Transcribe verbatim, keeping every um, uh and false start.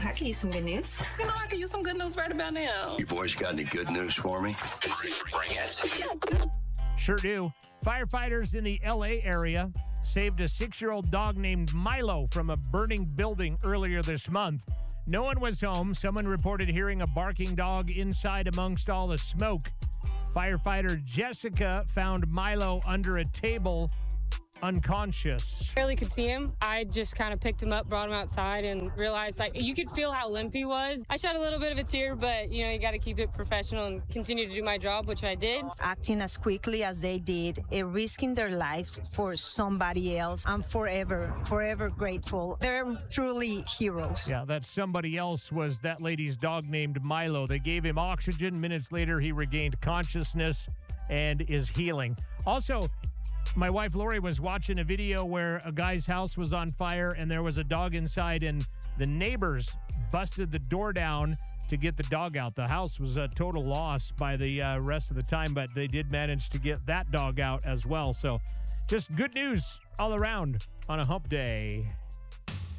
I could use some good news. You know, I could use some good news right about now. You boys got any good news for me? Bring it. Sure do. Firefighters in the L A area saved a six-year-old dog named Milo from a burning building earlier this month. No one was home. Someone reported hearing a barking dog inside amongst all the smoke. Firefighter Jessica found Milo under a table, unconscious. Barely could see him. I just kind of picked him up, brought him outside, and realized, like, you could feel how limp he was. I shed a little bit of a tear, but, you know, you got to keep it professional and continue to do my job, which I did. Acting as quickly as they did, uh, risking their lives for somebody else. I'm forever, forever grateful. They're truly heroes. Yeah, that somebody else was that lady's dog named Milo. They gave him oxygen. Minutes later, he regained consciousness and is healing. Also, my wife Lori was watching a video where a guy's house was on fire and there was a dog inside, and the neighbors busted the door down to get the dog out. The house was a total loss by the uh, rest of the time, but they did manage to get that dog out as well. So just good news all around on a hump day.